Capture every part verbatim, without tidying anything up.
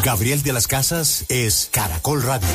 Gabriel de las Casas es Caracol Radio.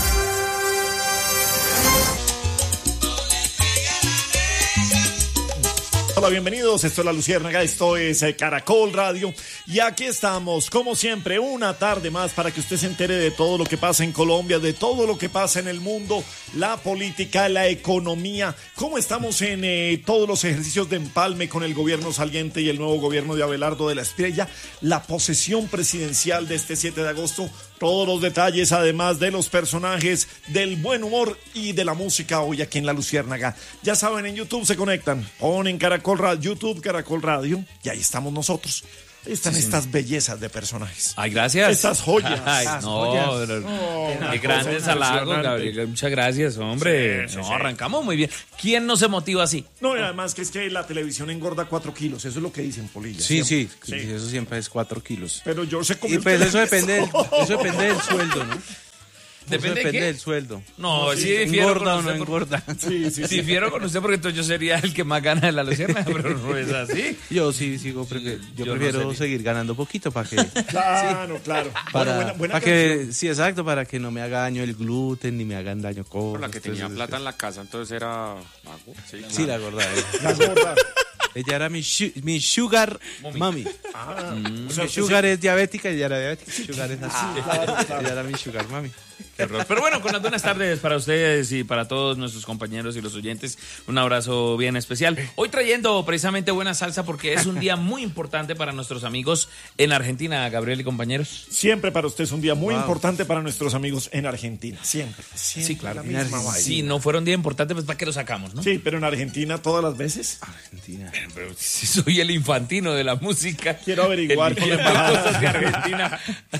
Hola, bienvenidos, esto es La Luciérnaga, esto es Caracol Radio y aquí estamos, como siempre, una tarde más para que usted se entere de todo lo que pasa en Colombia, de todo lo que pasa en el mundo, la política, la economía, cómo estamos en eh, todos los ejercicios de empalme con el gobierno saliente y el nuevo gobierno de Abelardo de la Espriella, la posesión presidencial de este siete de agosto, todos los detalles, además de los personajes, del buen humor y de la música hoy aquí en La Luciérnaga. Ya saben, en YouTube se conectan, ponen Caracol Radio, YouTube Caracol Radio, y ahí estamos nosotros. Ahí están sí, estas sí. bellezas de personajes. Ay, gracias. Estas joyas. Ay, no, joyas. Oh, qué grandes halagos, Gabriel. Muchas gracias, hombre. Sí, sí, no, sí. Arrancamos muy bien. ¿Quién no se motiva así? No, y además que es que la televisión engorda cuatro kilos. Eso es lo que dicen, Polilla. Sí, sí, sí. Eso siempre es cuatro kilos. Pero yo sé cómo. Y pues eso depende, del, eso depende del sueldo, ¿no? ¿Depende, depende de del sueldo. No, sí, sí difiero engorda con o no usted engorda. Por... Sí, sí, sí. Difiero con usted porque entonces yo sería el que más gana de La Luciérnaga, pero no es así. Yo sí sigo, porque yo, yo prefiero no seguir ganando poquito para que. Claro, sí, claro. Para, bueno, buena, buena para que, sí, exacto, para que no me haga daño el gluten ni me hagan daño cosas. Por la que tenía entonces, plata en la casa, entonces era mago. Sí, sí la gorda. Eh. La gorda. Ella era mi, mi sugar mami. mami. Ah, mm. O sea, sugar sí. es diabética y ella era diabética. Sugar es así. Ah, claro, claro. Ella era mi sugar mami. Pero bueno, con las buenas tardes para ustedes y para todos nuestros compañeros y los oyentes. Un abrazo bien especial. Hoy trayendo precisamente buena salsa porque es un día muy importante para nuestros amigos en Argentina, Gabriel y compañeros. Siempre para usted es un día muy wow. importante para nuestros amigos en Argentina. Siempre. siempre sí, claro. Si no fuera un día importante, pues ¿para qué lo sacamos, no? Sí, pero en Argentina todas las veces. Argentina. Pero, pero si soy el infantino de la música. Quiero averiguar con la embajada de Argentina.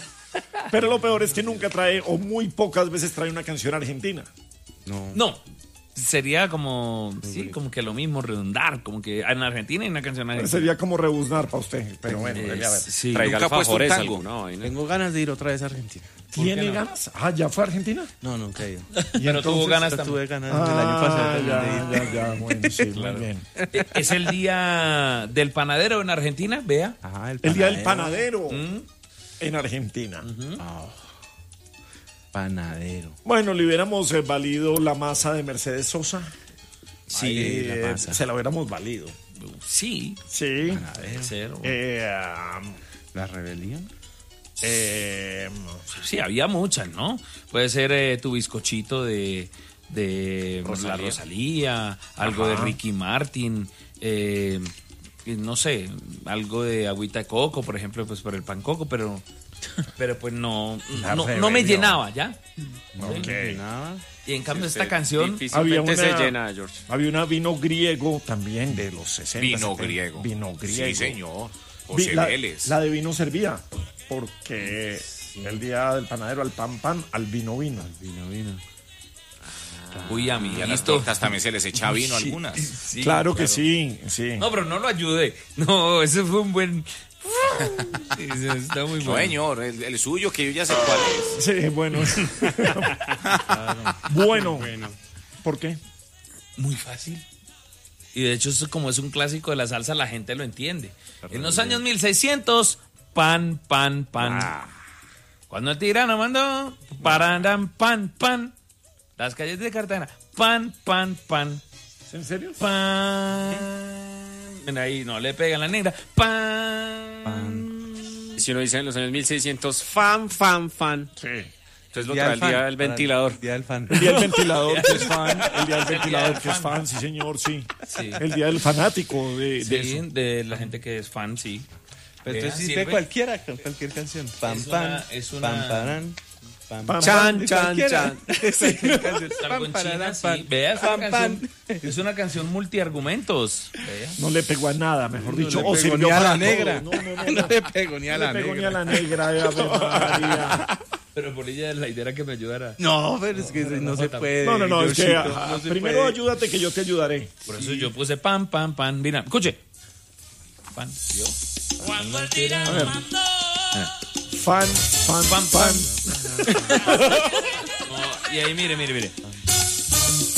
Pero lo peor es que nunca trae, o muy pocas veces trae una canción argentina. No. No. Sería como, sí, como que lo mismo, redundar, como que en Argentina hay una canción argentina. Sería como rebuznar para usted, pero bueno, es, a ver. Sí. Traiga alfajores algo. No, no. Tengo ganas de ir otra vez a Argentina. ¿Tiene no? ganas? Ah, ¿ya fue a Argentina? No, nunca he ido. Pero tuvo ganas también. Tuve ganas ah, el año pasado. Ya, ya, ya, bueno, sí, claro. Muy bien. Es el día del panadero en Argentina, vea. Ajá, el, el día del panadero. ¿Mm? En Argentina. Uh-huh. Oh, panadero. Bueno, le hubiéramos eh, valido la masa de Mercedes Sosa. Sí, Ahí, la masa. Se la hubiéramos valido. Sí. Sí. Panadero. Cero. Eh, um, ¿La rebelión? Eh, sí, había muchas, ¿no? Puede ser eh, tu bizcochito de, de Rosalía. La Rosalía, algo Ajá. de Ricky Martin, eh, no sé, algo de agüita de coco, por ejemplo, pues por el pan coco, pero, pero pues no, no, no me llenaba, ¿ya. Ok. Y en cambio sí, esta canción había una, se llena, George. Había una vino griego también de los sesenta. Vino setenta. griego. Vino griego. Sí, señor. José la, Vélez. La de vino servía, porque sí. el día del panadero al pan pan, al vino vino. Al vino vino. Uy, a mí. Y a las tortas también se les echa vino sí, algunas. Sí, claro, claro que sí, sí. No, pero no lo ayudé. No, ese fue un buen... Sí, está muy bueno. Señor, el, el suyo que yo ya sé cuál es. Sí, bueno. Claro. Bueno. bueno. ¿Por qué? Muy fácil. Y de hecho, eso como es un clásico de la salsa, la gente lo entiende. En los años mil seiscientos, pan, pan, pan. Ah. Cuando el tirano mandó, parandan, pan, pan. Las calles de Cartagena, pan, pan, pan. ¿En serio? Pan. Ahí no le pegan la negra. Pan. pan. Si uno dice en los años mil seiscientos, fan, fan, fan. Sí. Entonces lo trae el día del ventilador. El día del fan. El día del ventilador que es fan. El día del ventilador que es fan, sí señor, sí. sí. El día del fanático de, sí, de eso. de la gente que es fan, sí. Pero entonces sí de cualquiera, cualquier canción. Pam, es pam, una, es una... pam, paran. Pam, pam, chan, chan, chan. Sí. Pam, China, sí. Veas, pam, pam. Es una canción multiargumentos. ¿Veas? No le pegó a nada, mejor no dicho. No o le pegó ni a la negra. No, no, no, no. No le pegó ni a la negra. No le pegó negra. ni a la negra. Eh, María. Pero por ella la idea era que me ayudara. No, pero es que no, no, no se puede. No, no, no, es que no primero puede. Ayúdate que yo te ayudaré. Por eso sí. Yo puse pam, pam, pam. Mira, escuche. Pan, yo. Cuando el tirano mandó. Fan, fan, fan, fan. No, y ahí, mire, mire, mire.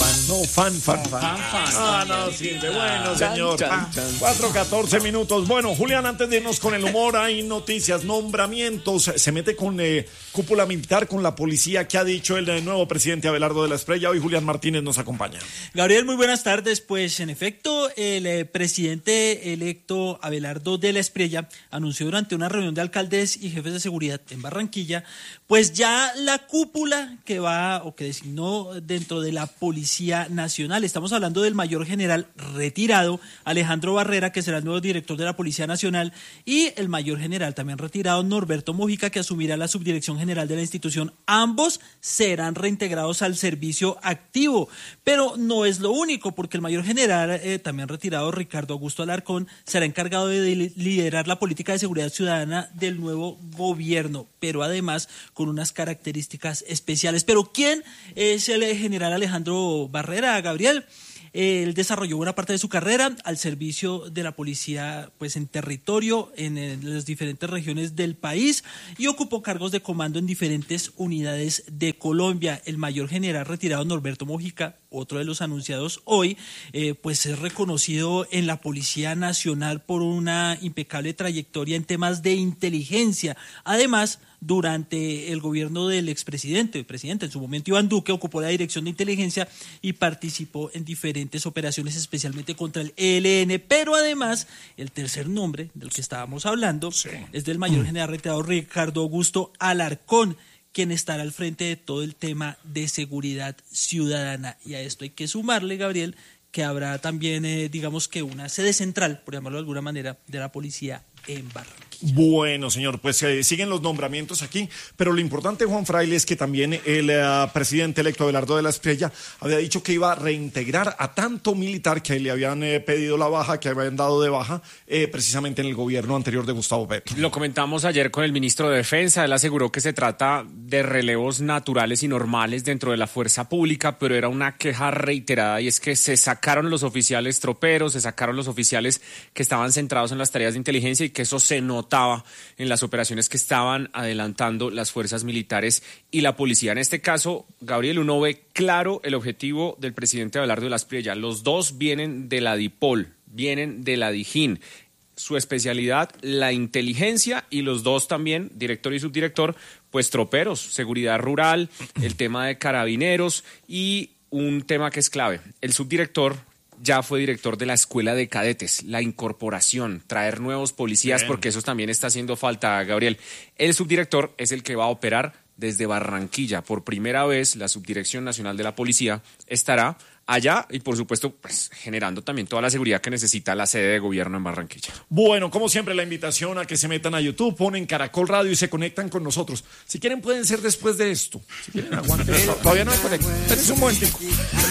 fan, no, fan, fan, fan. Fan, fan. Ah, no sirve. Bueno, señor. cuatro catorce minutos. Bueno, Julián, antes de irnos con el humor, hay noticias, nombramientos. Se mete con eh, cúpula militar, con la policía. ¿Qué ha dicho el eh, nuevo presidente Abelardo de la Espriella? Hoy Julián Martínez nos acompaña. Gabriel, muy buenas tardes. Pues en efecto, el eh, presidente electo Abelardo de la Espriella anunció durante una reunión de alcaldes y jefes de seguridad en Barranquilla, pues ya la cúpula que va o que designó dentro de la Policía Nacional. Estamos hablando del mayor general retirado Alejandro Barrera, que será el nuevo director de la Policía Nacional, y el mayor general también retirado Norberto Mojica, que asumirá la subdirección general de la institución. Ambos serán reintegrados al servicio activo, pero no es lo único, porque el mayor general eh, también retirado Ricardo Augusto Alarcón será encargado de liderar la política de seguridad ciudadana del nuevo gobierno, pero además con unas características especiales. Pero ¿quién es el general Alejandro Barrera, Gabriel? Él desarrolló buena parte de su carrera al servicio de la policía, pues en territorio, en, en las diferentes regiones del país, y ocupó cargos de comando en diferentes unidades de Colombia. El mayor general retirado Norberto Mojica, otro de los anunciados hoy, eh, pues es reconocido en la Policía Nacional por una impecable trayectoria en temas de inteligencia. Además, durante el gobierno del expresidente, el presidente en su momento Iván Duque, ocupó la dirección de inteligencia y participó en diferentes operaciones, especialmente contra el E L N. Pero además, el tercer nombre del que estábamos hablando sí. es del mayor general retirado Ricardo Augusto Alarcón, quien estará al frente de todo el tema de seguridad ciudadana. Y a esto hay que sumarle, Gabriel, que habrá también, eh, digamos que una sede central, por llamarlo de alguna manera, de la policía en Barranquilla. Bueno, señor, pues eh, siguen los nombramientos aquí, pero lo importante, Juan Fraile, es que también el uh, presidente electo Abelardo de la Espriella había dicho que iba a reintegrar a tanto militar que le habían eh, pedido la baja, que habían dado de baja, eh, precisamente en el gobierno anterior de Gustavo Petro. Lo comentamos ayer con el ministro de Defensa. Él aseguró que se trata de relevos naturales y normales dentro de la fuerza pública, pero era una queja reiterada, y es que se sacaron los oficiales troperos, se sacaron los oficiales que estaban centrados en las tareas de inteligencia, y que eso se notaba en las operaciones que estaban adelantando las fuerzas militares y la policía. En este caso, Gabriel, uno ve claro el objetivo del presidente Abelardo de la Espriella. Los dos vienen de la DIPOL, vienen de la DIJÍN. Su especialidad, la inteligencia, y los dos también, director y subdirector, pues troperos, seguridad rural, el tema de carabineros y un tema que es clave. El subdirector ya fue director de la Escuela de Cadetes, la incorporación, traer nuevos policías, Bien. porque eso también está haciendo falta, Gabriel. El subdirector es el que va a operar desde Barranquilla. Por primera vez, la Subdirección Nacional de la Policía estará allá y, por supuesto, pues generando también toda la seguridad que necesita la sede de gobierno en Barranquilla. Bueno, como siempre, la invitación a que se metan a YouTube, ponen Caracol Radio y se conectan con nosotros. Si quieren, pueden ser después de esto. Si quieren, aguanten. Todavía no me conecto. Espérense un momentico.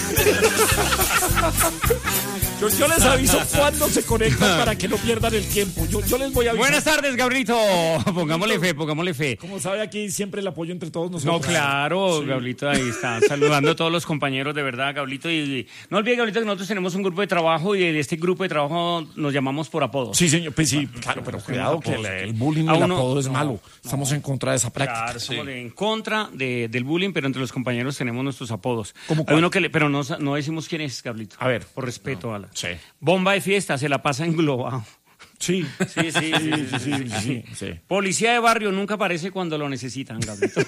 Yo, yo les aviso cuándo se conectan para que no pierdan el tiempo. Yo, yo les voy a avisar. Buenas tardes, Gabrielito. Pongámosle fe, pongámosle fe. Como sabe, aquí siempre el apoyo entre todos nosotros. No, claro, sí. Gabrielito ahí está saludando a todos los compañeros, de verdad, Gabrielito. Y no olvide, Gabrielito, que nosotros tenemos un grupo de trabajo, y de este grupo de trabajo nos llamamos por apodos. Sí, señor, pues sí, claro, pero cuidado que el, el bullying y el apodo es no, malo. Estamos no. en contra de esa práctica. Claro, estamos sí. en contra de, del bullying, pero entre los compañeros tenemos nuestros apodos. ¿Cómo Hay uno que le, pero no, no decimos quién es, Gabrielito. A ver. Por respeto no. a la... Sí. Bomba de fiesta, se la pasa englobado. Sí. Sí, sí, sí, sí, sí, sí, sí, sí, sí. Policía de barrio nunca aparece cuando lo necesitan, Gabrielito.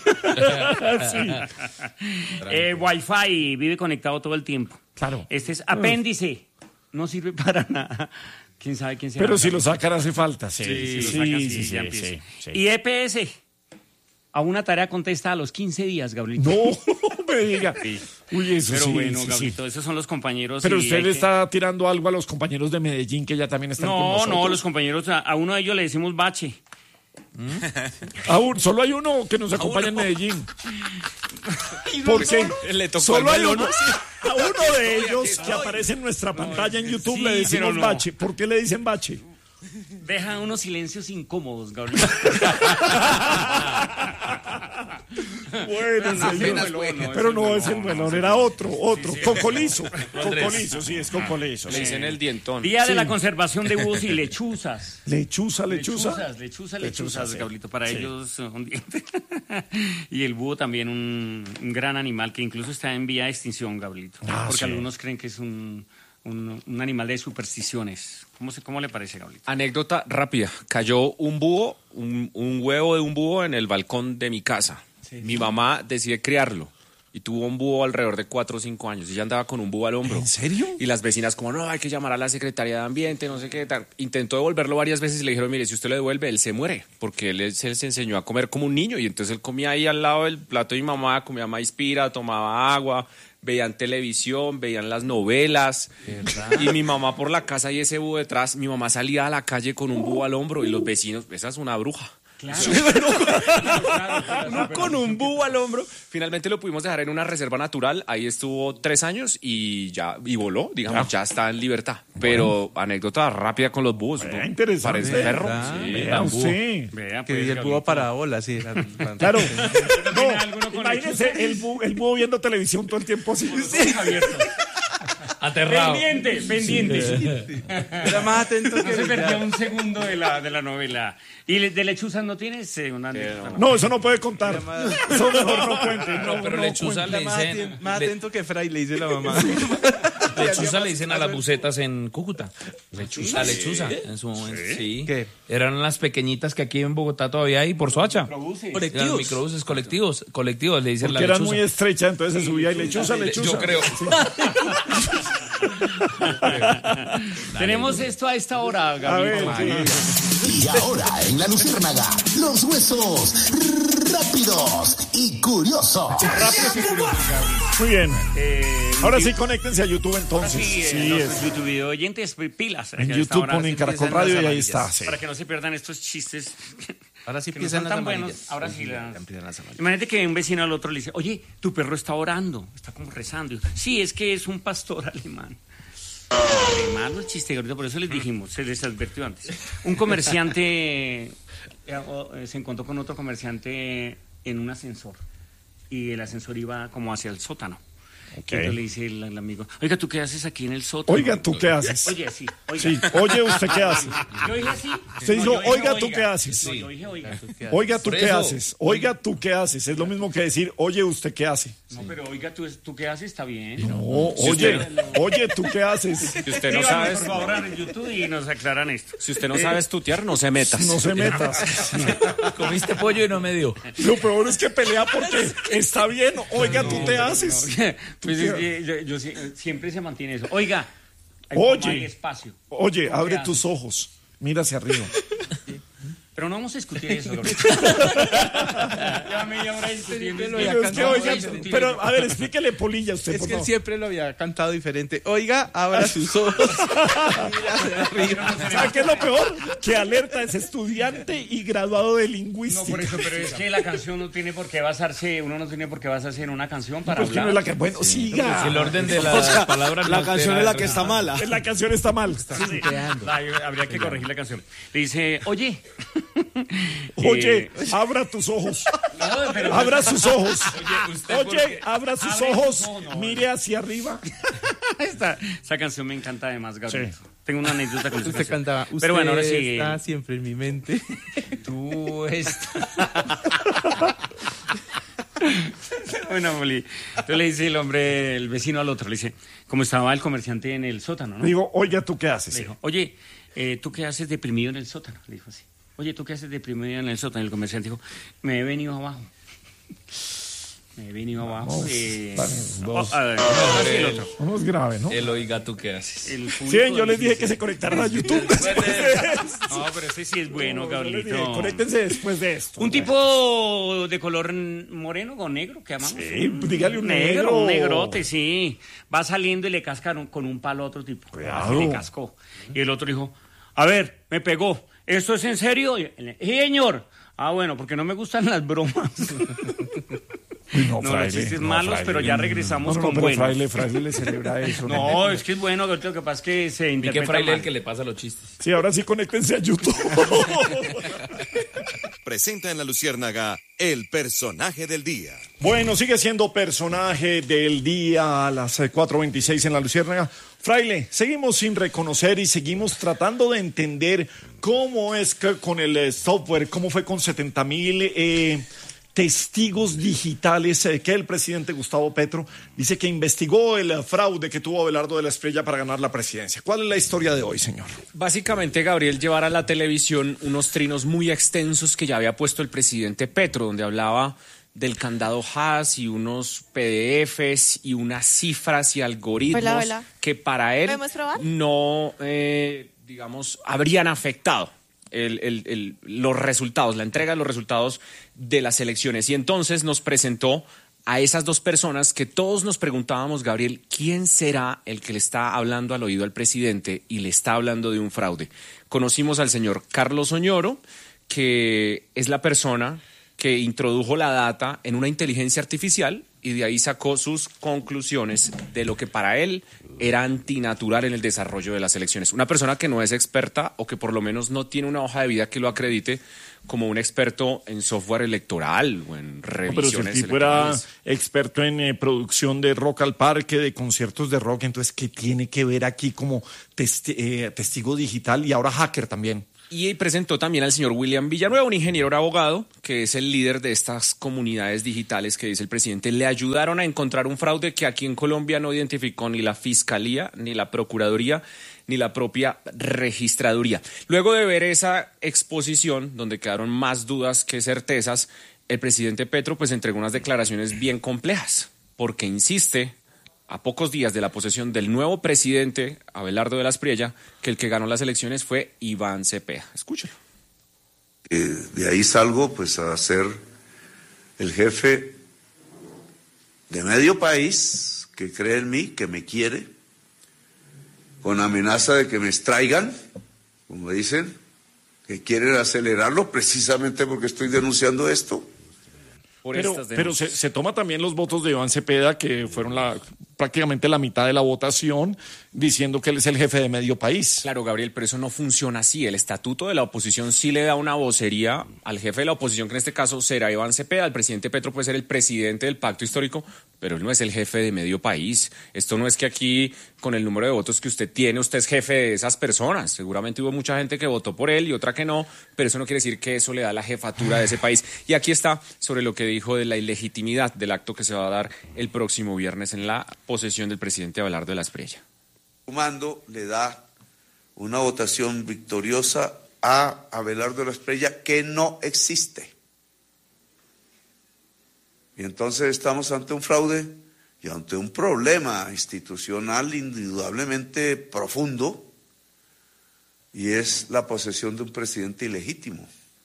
sí. eh, Wi-Fi, vive conectado todo el tiempo. Claro. Este es apéndice, no sirve para nada. ¿Quién sabe quién se Pero si lo sacan hace falta. Sí, sí, sí, sí, saca, sí, sí, sí, sí, sí, sí. Y E P S, a una tarea contesta a los quince días, Gabrielito. No me diga. Sí. Uy, eso Pero sí, bueno, sí, Gabrielito, sí. esos son los compañeros. Pero usted le que... está tirando algo a los compañeros de Medellín que ya también están no, con nosotros. No, no, los compañeros, a, a uno de ellos le decimos bache. ¿Mm? Aún, solo hay uno que nos acompaña en Medellín. ¿Por qué? Le tocó solo hay uno. Sí. A uno de ellos que aparece en nuestra pantalla en YouTube sí, le decimos no. bache. ¿Por qué le dicen bache? Deja unos silencios incómodos, Gabriel. Bueno, bueno, No, señor. no, no, no, Pero ese no no, es el no, melón, ese era no. otro, otro. Sí, sí. Cocolizo. Andrés. Cocolizo, sí, es cocolizo. Le sí. dicen el dientón. Día de Sí. la conservación de búhos y lechuzas. Lechuza, lechuza. Lechuzas, lechuzas, lechuzas, sí. Gablito. Para Sí. ellos son dientes. Y el búho también un, un gran animal que incluso está en vía de extinción, Gablito. Ah, porque sí. algunos creen que es un, un, un animal de supersticiones. ¿Cómo, se, cómo le parece, Gablito? Anécdota rápida. Cayó un búho, un, un huevo de un búho en el balcón de mi casa. Mi mamá decide criarlo. Y tuvo un búho alrededor de cuatro o cinco años. Ella andaba con un búho al hombro. ¿En serio? Y las vecinas como, no, hay que llamar a la Secretaría de Ambiente, no sé qué tal. Intentó devolverlo varias veces y le dijeron, mire, si usted lo devuelve, él se muere. Porque él se, se enseñó a comer como un niño. Y entonces él comía ahí al lado del plato de mi mamá, comía maíz pira, tomaba agua, veían televisión, veían las novelas. Y mi mamá por la casa y ese búho detrás, mi mamá salía a la calle con un búho al hombro y los vecinos, esa es una bruja. Claro. Uno con un búho al hombro. Finalmente lo pudimos dejar en una reserva natural. Ahí estuvo tres años y ya y voló, digamos, ya está en libertad. Pero anécdota rápida con los búhos. Vea, interesante. Parece perro. ¿Verdad? Sí. Vea usted. Vea, Que pues, el Gablito. búho para bola, sí. Era, Claro. ¿Tiene alguno No, con imagínese lechuza? el búho, el búho viendo televisión todo el tiempo así. Aterrado. Pendiente, pendiente. Era más atento que No se el- perdía un segundo de la, de la novela. ¿Y le- de lechuzas no tienes eh, una anécdota? No, eso no puede contar. Eso mejor no cuente. No, No, pero no lechuza cuente. le Más, dicen. aten- más le- atento que Fray, le dice la mamá. lechuza le dicen a las bucetas en Cúcuta. Lechuza. La lechuza. En su momento. Sí. ¿Qué? Eran las pequeñitas que aquí en Bogotá todavía hay por Soacha. Eran Colectivos. microbuses colectivos. Colectivos le dicen Porque la eran lechuza. muy estrechas, entonces se subía y lechuza, lechuza. Yo creo. Tenemos esto a esta hora, A Gabriel. ver, sí. Y ahora en La Luciérnaga, los huesos rápidos y curiosos. Muy bien. Eh, Ahora sí, conéctense a YouTube entonces. Sí, Sí, eh, es. los YouTube video oyentes, pilas. En que a esta YouTube hora ponen se Caracol empiezan Radio las y ahí amarillas. está. Sí. Para que no se pierdan estos chistes Ahora sí que no empiezan son las tan buenos. amarillas. Ahora sí. la- Empiezan las amarillas. Imagínate que un vecino al otro le dice, oye, tu perro está orando, está como rezando. Y, sí, es que es un pastor alemán. Alemán, el chiste, ahorita por eso les dijimos, se les advirtió antes. Un comerciante eh, o- eh, se encontró con otro comerciante en un ascensor y el ascensor iba como hacia el sótano. Ok. Entonces le dice el, el amigo, oiga, ¿tú qué haces aquí en el sótano? Oiga, ¿tú qué haces? Oye, sí, oiga. Sí, oye, ¿usted qué hace? Yo dije así. Usted No, dijo, yo dije, oiga, ¿tú qué haces? No, yo dije, oiga. Oiga, ¿tú Por qué eso. haces? Oiga, ¿tú qué haces? Es lo mismo que decir, oye, ¿usted qué hace? No, pero oiga, ¿tú, ¿tú qué haces? Está bien. No, oye, oye, ¿tú qué haces? Si usted no Díganos, sabe, por favor, en YouTube y nos aclaran esto. si usted no sabe estudiar, no se metas. No se metas. Comiste pollo y no me dio. Lo peor es que pelea porque está bien. Oiga, ¿tú te haces? Pues es que yo, yo sie- siempre se mantiene eso. Oiga, hay, Oye. hay espacio. Oye, ¿Tú abre qué tus ojos. Mira hacia arriba. Pero no vamos a discutir eso, Gabriel. Ya media hora discutiendo. Lo Pero, había es que, cantado oiga, discutir pero eso. a ver, explíquele polilla usted, Es por que él favor. siempre lo había cantado diferente. Oiga, abra sus ojos. Mira hacia arriba. ¿Sabe qué es lo peor? Que Alerta es estudiante y graduado de No, lingüística. por eso, pero es que la canción no tiene por qué basarse, uno no tiene por qué basarse en una canción para Pues que no es hablar. la que... Bueno, siga. El orden de las palabras. La no canción altera es la el que está ritmo. mala. La canción está mal. Sí. Ay, habría que corregir la canción. Le dice, oye. Oye, Eh, abra tus ojos. no, pero- Abra sus ojos. Oye, ¿usted por Oye, qué? abra sus Abre ojos. sus ojos, no, Mire hacia arriba. Esta, esa canción me encanta además, Gabriel. Sí. Tengo una anécdota con esa Usted canción. cantaba. Usted Pero bueno, ahora sí. está siempre en mi mente. Tú estás. Bueno, Moli. Entonces le dice el hombre, el vecino al otro, le dice, como estaba el comerciante en el sótano, ¿no? Digo, oiga, ¿tú qué haces? Le dijo, oye, eh, ¿tú qué haces deprimido en el sótano? Le dijo así. Oye, ¿tú qué haces deprimido en el sótano? Y el comerciante dijo, me he venido abajo. Me he venido abajo. Vamos, eh, vamos, oh, dos. a ver, ahora sí el el- otro. No es grave, ¿no? El oiga, ¿tú qué haces? El Sí, público yo les dije dice- que se conectaran a YouTube. No, pero este sí es bueno, No, yo les dije, Gablito. conéctense después de esto. Un tipo de color moreno o negro, ¿qué llamamos? Sí, dígale un negro. Un negrote, sí. Va saliendo y le casca un- con un palo a otro tipo. Cuidado. Así le cascó. Y el otro dijo, a ver, me pegó. ¿Esto es en serio? Y él, sí, señor. Ah, bueno, porque no me gustan las bromas. Uy, No, los fraile, chistes no, malos, fraile. pero ya regresamos No, no, con pero buenos. fraile, fraile le celebra eso. No, es que es bueno, lo que pasa es que se ¿Y interpreta qué fraile mal. el que le pasa los chistes? Sí, ahora sí conéctense a YouTube. Presenta en La Luciérnaga el personaje del día. Bueno, sigue siendo personaje del día a las cuatro veintiséis en La Luciérnaga. Fraile, seguimos sin reconocer y seguimos tratando de entender cómo es que con el software, cómo fue con setenta mil eh, testigos digitales eh, que el presidente Gustavo Petro dice que investigó el fraude que tuvo Abelardo de la Espriella para ganar la presidencia. ¿Cuál es la historia de hoy, señor? Básicamente, Gabriel, llevar a la televisión unos trinos muy extensos que ya había puesto el presidente Petro, donde hablaba del candado Haas y unos P D Fs y unas cifras y algoritmos Hola, hola. que para él no, eh, digamos, habrían afectado el, el, el, los resultados, la entrega de los resultados de las elecciones. Y entonces nos presentó a esas dos personas que todos nos preguntábamos, Gabriel, ¿quién será el que le está hablando al oído al presidente y le está hablando de un fraude? Conocimos al señor Carlos Oñoro, que es la persona que introdujo la data en una inteligencia artificial y de ahí sacó sus conclusiones de lo que para él era antinatural en el desarrollo de las elecciones. Una persona que no es experta o que por lo menos no tiene una hoja de vida que lo acredite como un experto en software electoral o en revisiones no, pero si el tipo electorales. era experto en eh, producción de rock al parque, de conciertos de rock, entonces, ¿qué tiene que ver aquí como testi- eh, testigo digital y ahora hacker también? Y presentó también al señor William Villanueva, un ingeniero abogado, que es el líder de estas comunidades digitales que dice el presidente, le ayudaron a encontrar un fraude que aquí en Colombia no identificó ni la Fiscalía, ni la Procuraduría, ni la propia Registraduría. Luego de ver esa exposición, donde quedaron más dudas que certezas, el presidente Petro pues entregó unas declaraciones bien complejas, porque insiste, a pocos días de la posesión del nuevo presidente, Abelardo de la Espriella, que el que ganó las elecciones fue Iván Cepeda. Escúchelo. Eh, de ahí salgo pues a ser el jefe de medio país que cree en mí, que me quiere, con amenaza de que me extraigan, como dicen, que quieren acelerarlo precisamente porque estoy denunciando esto. Por Pero, estas pero se, se toma también los votos de Iván Cepeda, que fueron la, prácticamente la mitad de la votación, diciendo que él es el jefe de medio país. Claro, Gabriel, pero eso no funciona así. El estatuto de la oposición sí le da una vocería al jefe de la oposición, que en este caso será Iván Cepeda. El presidente Petro puede ser el presidente del pacto histórico, pero él no es el jefe de medio país. Esto no es que aquí, con el número de votos que usted tiene, usted es jefe de esas personas. Seguramente hubo mucha gente que votó por él y otra que no, pero eso no quiere decir que eso le da la jefatura de ese país. Y aquí está sobre lo que dijo de la ilegitimidad del acto que se va a dar el próximo viernes en la posesión del presidente Abelardo de la Espriella. Su mando le da una votación victoriosa a Abelardo de la Espriella que no existe. Y entonces estamos ante un fraude y ante un problema institucional indudablemente profundo, y es la posesión de un presidente ilegítimo,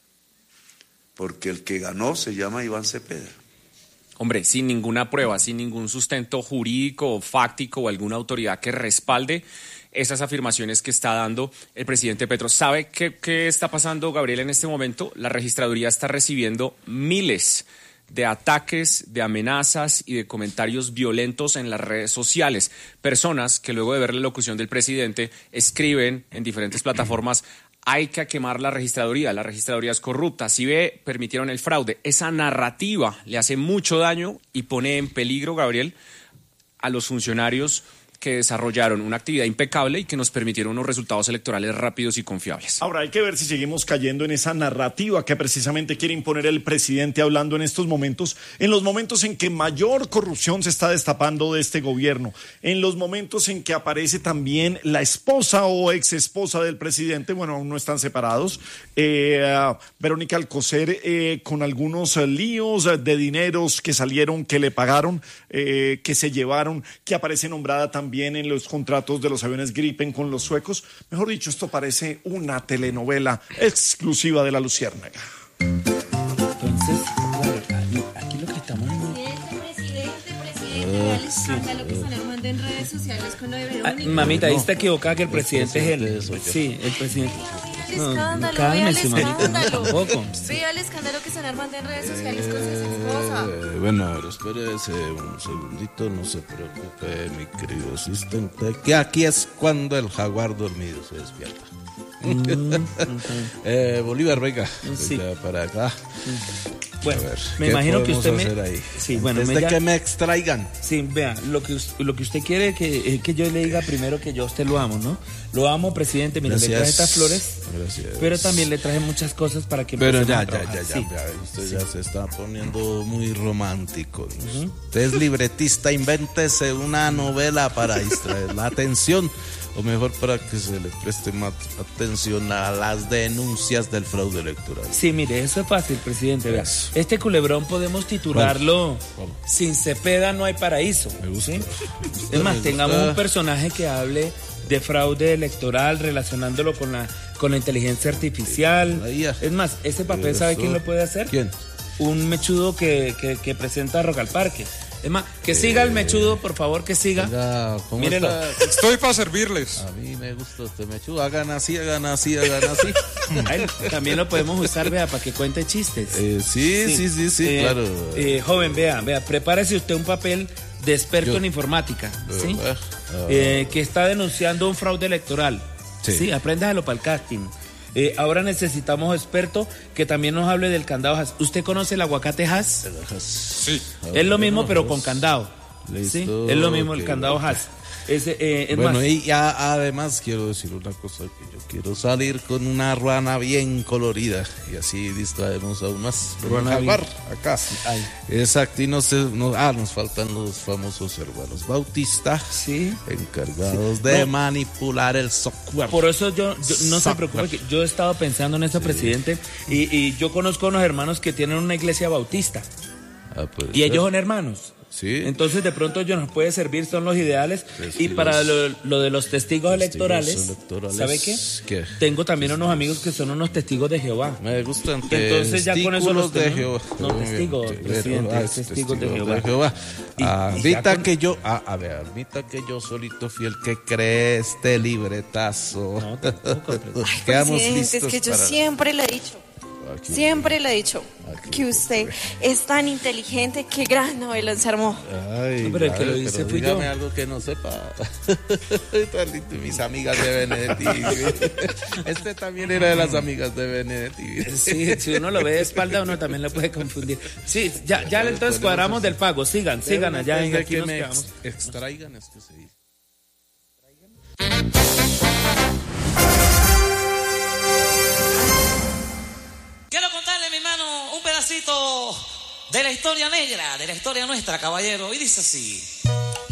porque el que ganó se llama Iván Cepeda. Hombre, sin ninguna prueba, sin ningún sustento jurídico o fáctico o alguna autoridad que respalde esas afirmaciones que está dando el presidente Petro. ¿Sabe qué, qué está pasando, Gabriel, en este momento? La registraduría está recibiendo miles de ataques, de amenazas y de comentarios violentos en las redes sociales. Personas que luego de ver la locución del presidente escriben en diferentes plataformas: hay que quemar la registraduría, la registraduría es corrupta, si ve, permitieron el fraude. Esa narrativa le hace mucho daño y pone en peligro, Gabriel, a los funcionarios que desarrollaron una actividad impecable y que nos permitieron unos resultados electorales rápidos y confiables. Ahora hay que ver si seguimos cayendo en esa narrativa que precisamente quiere imponer el presidente hablando en estos momentos, en los momentos en que mayor corrupción se está destapando de este gobierno, en los momentos en que aparece también la esposa o ex esposa del presidente, bueno, aún no están separados, eh, Verónica Alcocer, eh, con algunos eh, líos de dineros que salieron, que le pagaron, eh, que se llevaron, que aparece nombrada también en los contratos de los aviones Gripen con los suecos. Mejor dicho, esto parece una telenovela exclusiva de La Luciérnaga. Entonces, claro, aquí lo que estamos... Presidente, presidente, vea el escándalo que están armando en redes sociales con lo de Verónica. Ah, mamita, ahí está equivocada que el presidente es el... Sí, el presidente... El No, escándalo, cálmese, vea el mamita, no, escándalo. tampoco. Vea el escándalo que están armando en redes sociales con su esposa. Eh, bueno, a ver, espérese un segundito, no se preocupe, mi querido asistente, que aquí es cuando el jaguar dormido se despierta. Mm, okay. eh, Bolívar, venga, Sí. venga para acá. Bueno, A ver, me ¿qué imagino que podemos usted me... hacer ahí? Sí, bueno, Antes me de ya- que me extraigan. Sí, vea, lo que, us- lo que usted quiere que, es que yo le diga primero que yo a usted lo amo, ¿no? Lo amo, presidente, mire, le traje Gracias. estas flores, Gracias. pero también le traje muchas cosas para que Pero empecemos ya, a ya, trabajar. ya, ya, Sí. ya, usted ya se está poniendo muy romántico. Usted es libretista, invéntese una novela para distraer la atención, o mejor para que se le preste más atención a las denuncias del fraude electoral. Sí, mire, eso es fácil, presidente. Vea. Eso. Este culebrón podemos titularlo ¿Cómo? Sin Cepeda no hay paraíso. Me gusta. ¿sí? Me gusta, Es más, me tengamos gusta. un personaje que hable de fraude electoral relacionándolo con la, con la inteligencia artificial. La I A. Es más, ese papel, ¿sabe Eso. quién lo puede hacer? ¿Quién? Un mechudo que, que, que presenta a Rock al Parque. Es más, que siga el mechudo, por favor, que siga. Oiga, ¿cómo Mírelo. está? Estoy para servirles. A mí me gusta este mechudo. Hagan así, hagan así, hagan así. A él también lo podemos usar, vea, para que cuente chistes. Eh, sí, sí, sí, sí, Eh, claro. eh, joven, vea, vea, prepárese usted un papel de experto Yo. en informática, ¿sí? Eh, ah. Eh, que está denunciando un fraude electoral. Sí. Sí, apréndalo para el casting. Eh, ahora necesitamos experto que también nos hable del candado Hass. ¿Usted conoce el aguacate Hass? Sí. Es lo mismo, pero con candado. Listo, ¿sí? Es lo mismo el ok, candado ok. Hass. Ese, eh, es Bueno, más, y ya, además quiero decir una cosa, que yo quiero salir con una ruana bien colorida y así distraemos aún más. Ruana Jaguar, bien- acá. Ay. Exacto, y no sé, no, ah, nos faltan los famosos hermanos Bautista, sí. encargados Sí. de No. manipular el software. Por eso yo, yo- no se Software. preocupe, que yo he estado pensando en esto, presidente, y, y yo conozco unos hermanos que tienen una iglesia bautista Ah, puede y ser. ellos son hermanos. Sí. Entonces de pronto ellos nos puede servir, son los ideales. Pues, y y para los lo, lo de los testigos, testigos electorales, electorales, ¿sabe qué? ¿qué? Tengo también unos amigos que son unos testigos de Jehová. Me gustan Entonces ya con eso los testículos de tenemos. Jehová. No, Muy bien. testigos, Sí, presidente, ah, testigos de testigos Jehová. Y- y ya Admita con- que yo, ah, a ver, admita que yo solito fui el que cree este libretazo. No, tampoco, presidente. Quedamos Presidente, listos es que yo para- siempre le he dicho, Aquí. siempre le he dicho Aquí. que usted es tan inteligente que gran novela se armó. Ay, No, pero el que ay, lo dice pero fui dígame yo. algo que no sepa. Tan lindo, mis amigas de Benedetti. Este también era de las amigas de Benedetti. Sí, si uno lo ve de espalda, uno también lo puede confundir. Sí, ya, ya entonces cuadramos del pago. Sigan, sigan allá. Antes En de aquí que nos me quedamos. ex- extraigan es que se dice. Quiero contarle, mi hermano, un pedacito de la historia negra, de la historia nuestra, caballero. Y dice así.